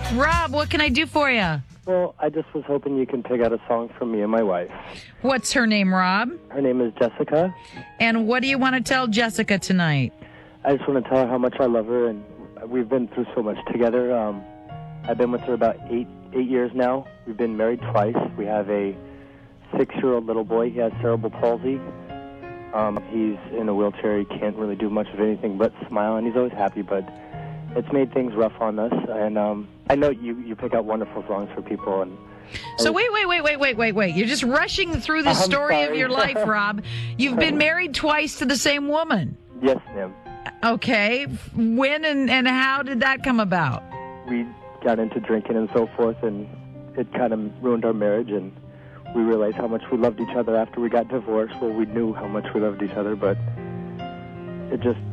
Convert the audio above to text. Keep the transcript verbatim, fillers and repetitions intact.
Rob, what can I do for you? Well, I just was hoping you can pick out a song for me and my wife. What's her name, Rob? Her name is Jessica. And what do you want to tell Jessica tonight? I just want to tell her how much I love her, and we've been through so much together. Um, I've been with her about eight eight years now. We've been married twice. We have a six-year-old little boy. He has cerebral palsy. Um, he's in a wheelchair. He can't really do much of anything but smile, and he's always happy, but it's made things rough on us. And um, I know you, you pick out wonderful songs for people. And So wait, wait, wait, wait, wait, wait, wait. You're just rushing through the I'm story of sorry. your life, Rob. You've been married twice to the same woman. Yes, ma'am. Okay. When and, and how did that come about? We got into drinking and so forth, and it kind of ruined our marriage, and we realized how much we loved each other after we got divorced. Well, we knew how much we loved each other, but it just